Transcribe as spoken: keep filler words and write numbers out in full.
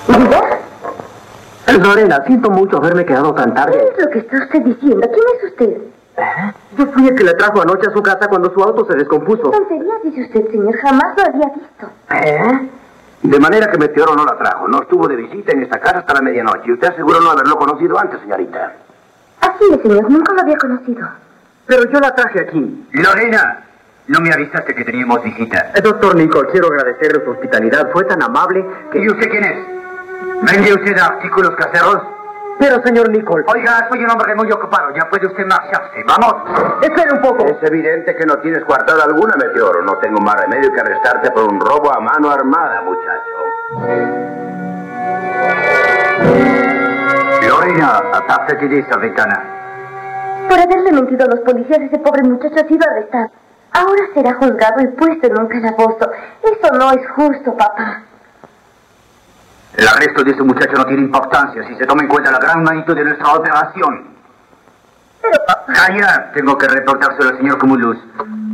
¿Diga? Lorena, siento mucho haberme quedado tan tarde. ¿Qué es lo que está usted diciendo? ¿Quién es usted? ¿Eh? Yo fui el que le trajo anoche a su casa cuando su auto se descompuso. Tonterías, dice usted, señor. Jamás lo había visto. ¿Eh? De manera que Meteoro no la trajo. No estuvo de visita en esta casa hasta la medianoche. Y usted aseguró no haberlo conocido antes, señorita. Así es, señor. Nunca lo había conocido. Pero yo la traje aquí. Lorena, no me avisaste que teníamos visita. Eh, doctor Nicole, quiero agradecerle su hospitalidad. Fue tan amable que... ¿Y usted quién es? ¿Vende usted artículos caseros? Pero, señor Nicole... Oiga, soy un hombre muy ocupado. Ya puede usted marcharse. ¡Vamos! Espere un poco. Es evidente que no tienes coartada alguna, Meteoro. No tengo más remedio que arrestarte por un robo a mano armada, muchacho. Lorena, apártate de esa ventana. Por haberle mentido a los policías, ese pobre muchacho ha sido arrestado. Ahora será juzgado y puesto en un calabozo. Eso no es justo, papá. El arresto de ese muchacho no tiene importancia si se toma en cuenta la gran magnitud de nuestra operación. Pero, papá... Calla, tengo que reportárselo al señor Cumulus.